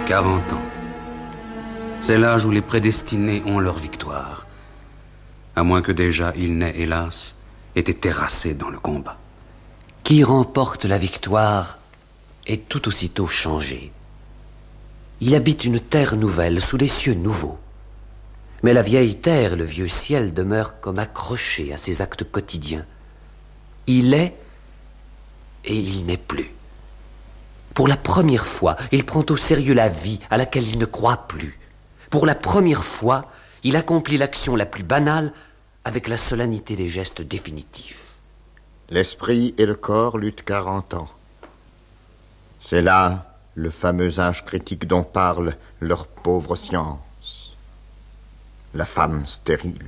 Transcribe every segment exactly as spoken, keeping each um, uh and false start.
Quarante ans. C'est l'âge où les prédestinés ont leur victoire. À moins que déjà il n'ait, hélas, été terrassé dans le combat. Qui remporte la victoire est tout aussitôt changé. Il habite une terre nouvelle, sous des cieux nouveaux. Mais la vieille terre et le vieux ciel demeurent comme accrochés à ses actes quotidiens. Il est et il n'est plus. Pour la première fois, il prend au sérieux la vie à laquelle il ne croit plus. Pour la première fois, il accomplit l'action la plus banale avec la solennité des gestes définitifs. L'esprit et le corps luttent quarante ans. C'est là le fameux âge critique dont parle leur pauvre science. La femme stérile.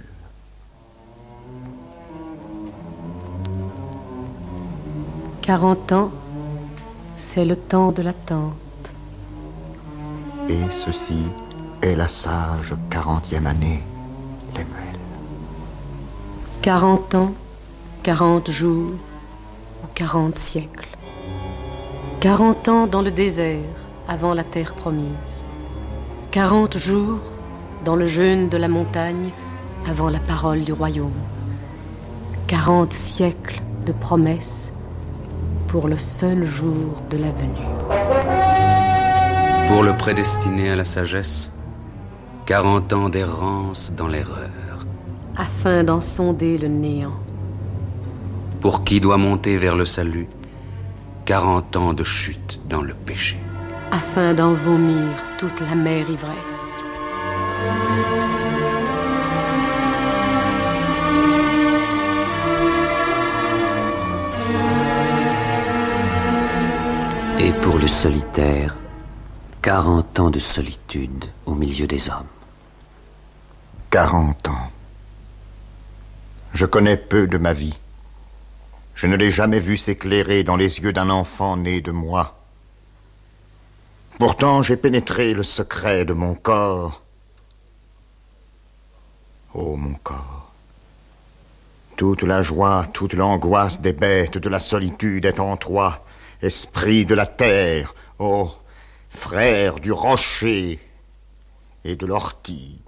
Quarante ans, c'est le temps de l'attente. Et ceci est la sage quarantième année, Lemuel. Quarante ans, quarante jours ou quarante siècles. Quarante ans dans le désert avant la terre promise. Quarante jours dans le jeûne de la montagne avant la parole du royaume. Quarante siècles de promesses pour le seul jour de la venue. Pour le prédestiné à la sagesse, quarante ans d'errance dans l'erreur. Afin d'en sonder le néant. Pour qui doit monter vers le salut, quarante ans de chute dans le péché. Afin d'en vomir toute la mer ivresse. Et pour le solitaire, quarante ans de solitude au milieu des hommes. Quarante ans. Je connais peu de ma vie. Je ne l'ai jamais vu s'éclairer dans les yeux d'un enfant né de moi. Pourtant, j'ai pénétré le secret de mon corps. Oh, mon corps. Toute la joie, toute l'angoisse des bêtes de la solitude est en toi, esprit de la terre, oh, frère du rocher et de l'ortie.